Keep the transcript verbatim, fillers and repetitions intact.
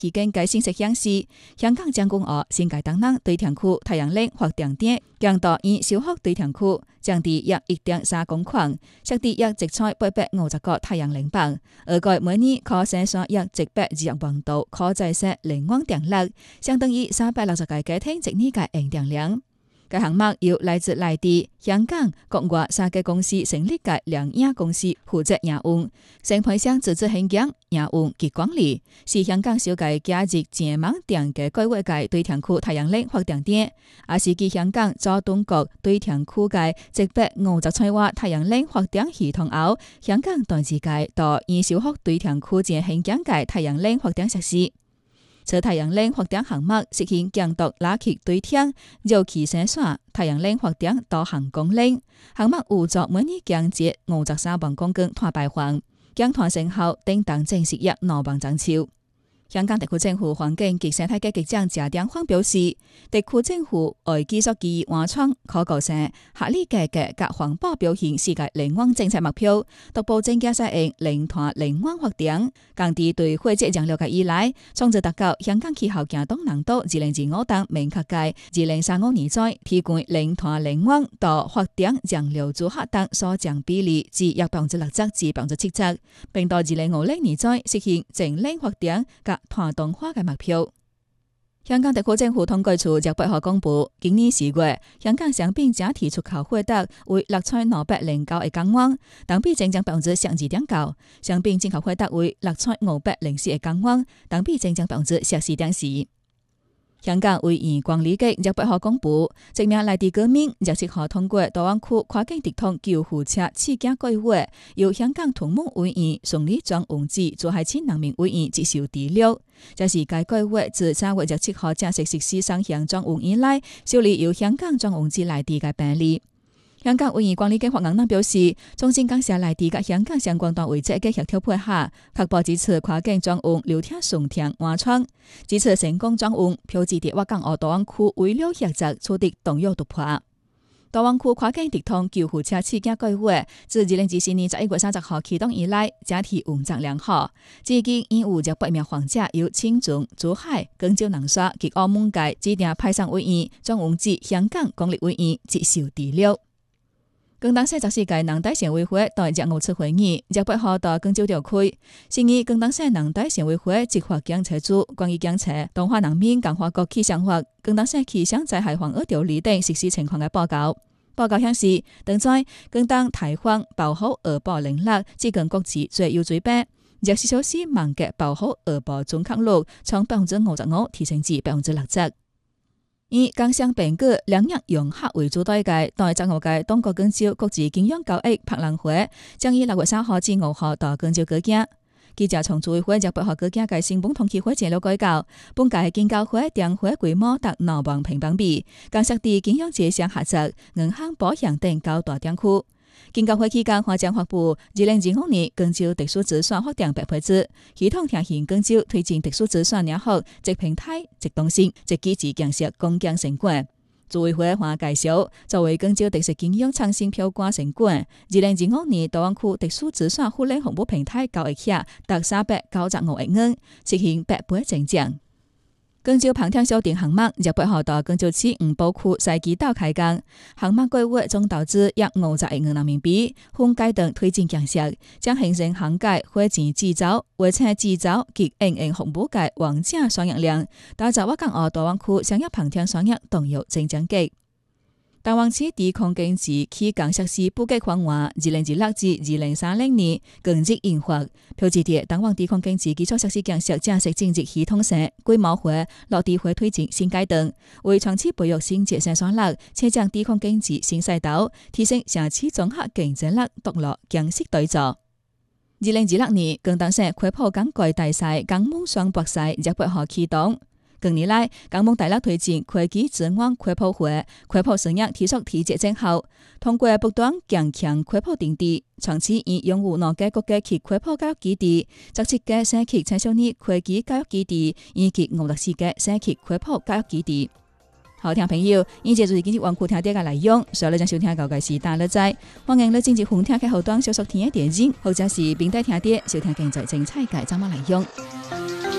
期間嘅信息顯示，香港將軍澳新界東南對田區太陽能發電點強度以小學對田區降低約一點三公頃，設置約積載八百五十個太陽能板，而該每年可生產約一百二十萬度可再生能源電力，相當於三百六十個家庭一年嘅用電量。該項目由來自內地、香港、國外三個公司成立嘅兩家公司負責營運，承配商自資興建、營運及管理，是香港首個加入淨網電嘅規劃嘅對田區太陽能發電點，也是繼香港做東國對田區嘅一百五十千瓦太陽能發電系統後，香港第二個到以小學對田區淨興建嘅太陽能發電設施。此太陽能發電項目實現強度拉起對天繞期生產太陽能發電導航功能，項目有助每年降節五十三萬公斤碳排放，減碳成效訂單正式約兩萬張超。香港特區政府環境及生態局局長謝定寬表示，特區政府會繼續基於原創、可靠性、合理價格及環保表現世界能源政策目標，逐步增加使用零碳能源發電，降低對化石燃料嘅依賴，從而達到香港氣候行動藍圖二零二五等明確嘅二零三五年在提供零碳能源到發電燃料組合等所佔比例至約百分之六十至百分之七十，並到二零五零年在實現淨零發電及碳動化嘅目標。香港特區政府統計處廿八號公布，今年四月香港商品整體出口獲得為六千兩百零九億港元，同比增長百分之十二點九；商品進口獲得為六千五百零四億港元，同比增長百分之十四點四。香港維園管理局廿八號公布，證明內地居民廿七號通過大灣區跨境直通救護車試駕計劃，由香港土木維園順利轉運至珠海新能源維園接受治療。這是該計劃自三月廿七號正式實施雙向轉運以來，首例由香港轉運至內地嘅病例。香港維園管理局發言人表示，衷心感謝內地及香港相關單位積極協調配合，確保這次跨境轉運流暢順暢完成。這次成功轉運，標誌着粵港澳大灣區為了合作取得重要突破。大灣區跨境直通救護車試駕計劃自二零二四年十一月三十號啟動以來，整體運作良好。至今已有約百名患者由青州、珠海、廣州南沙及澳門界指定派送維園轉運至香港公立維園接受治療。廣東省十四屆人大常委會在廿五次會議廿八號到廣州召開，審議廣東省人大常委會執法檢查組關於檢查動畫人民共和國氣象法、廣東省氣象災害防禦條例等實施情況嘅報告。報告顯示，當在廣東台灣保護兒保能力至全國際最優水平，廿四小時滿格保護兒保準確率從百分之五十五提升至百分之六十。以工商並舉兩日融合為主題嘅第十五屆中國廣州國際經驗交易博覽會將於六月三號至五號到廣州舉行。記者從組委會廿八號舉行嘅新聞通氣會資料報告，本屆經交會電會規模達兩萬平方米，更設置經驗節省合作、銀行、保險等九大店區。經交會期間，還將發布二零二五年廣州特殊資產發展白皮書，系統提醒廣州推進特殊資產領域積平台、積動性、積機制建設共建成果。組委會還介紹，作為廣州特色經驗創新標杆成果，二零二五年大灣區特殊資產互聯服務平台交易額達三百九十五億元，實現百倍增長。廣州澎天小店項目廿八號到廣州市五寶區西基島開工，項目規劃總投資約五十億元人民幣，分階段推進建設，將形成航界、火箭製造、衛星製造及應用服務嘅王者雙贏量，打造粵港澳大灣區商業澎天雙贏動搖增長極。大灣區低空經濟區間設施布局框架二零二六至二零三零年更接研發，標誌着大灣低空經濟基礎設施建設正式進入系統性、規模化、落地化推進新階段，為長期培育新節生產力，且將低空經濟新賽道提升城市綜合競爭力獨立建設對象。二零二六年，廣東省科普港界大賽港夢雙博賽廿八號啟動。近年來，港夢大力推進科技資源科普化，科普事業提速提質增效。通過不斷強強科普定位，長期以擁護兩個國家級科普教育基地、十七個省級青少年科技教育基地以及五十四個省級科普教育基地。好聽朋友，以上就是今日網課聽啲嘅內容，所以將收聽到嘅是大樂仔，歡迎你進入紅聽嘅後端小說聽嘅電影，或者是並帶聽啲收聽更在精彩嘅節目內容。